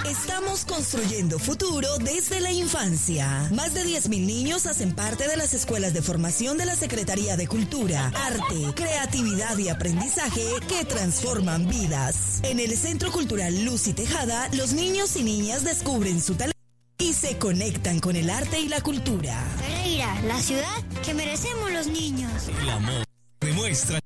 Estamos construyendo futuro desde la infancia. Más de 10.000 niños hacen parte de las escuelas de formación de la Secretaría de Cultura, Arte, Creatividad y Aprendizaje que transforman vidas. En el Centro Cultural Luz y Tejada, los niños y niñas descubren su talento y se conectan con el arte y la cultura. Pereira, la ciudad que merecemos los niños. El amor demuestra.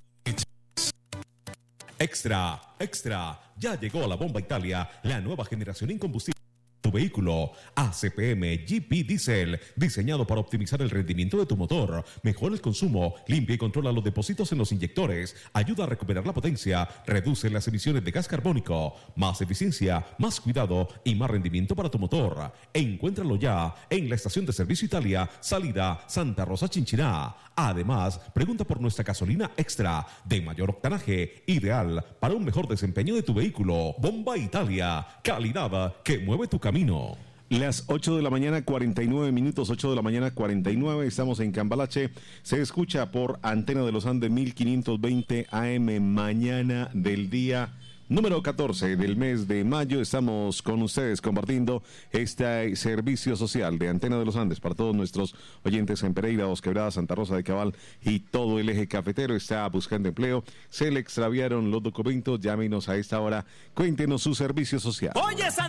Extra, extra, ya llegó a la Bomba Italia, la nueva generación en combustible. Tu vehículo ACPM GP Diesel, diseñado para optimizar el rendimiento de tu motor, mejora el consumo, limpia y controla los depósitos en los inyectores, ayuda a recuperar la potencia, reduce las emisiones de gas carbónico, más eficiencia, más cuidado y más rendimiento para tu motor. Encuéntralo ya en la estación de servicio Italia, salida Santa Rosa Chinchiná. Además, pregunta por nuestra gasolina extra de mayor octanaje, ideal para un mejor desempeño de tu vehículo. Bomba Italia, calidad que mueve tu camino. Las 8 de la mañana, 49 minutos, 8 de la mañana, 49. Estamos en Cambalache. Se escucha por Antena de los Andes 1520 AM, mañana del día número 14 del mes de mayo. Estamos con ustedes compartiendo este servicio social de Antena de los Andes para todos nuestros oyentes en Pereira, Dos Quebradas, Santa Rosa de Cabal y todo el eje cafetero. Está buscando empleo, se le extraviaron los documentos, llámenos a esta hora, cuéntenos su servicio social. Oye,